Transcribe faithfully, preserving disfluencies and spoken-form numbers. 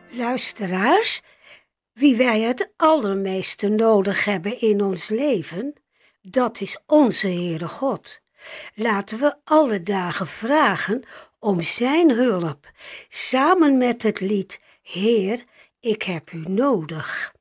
Luisteraars, wie wij het allermeeste nodig hebben in ons leven, dat is onze Heere God. Laten we alle dagen vragen om zijn hulp, samen met het lied Heer, ik heb u nodig.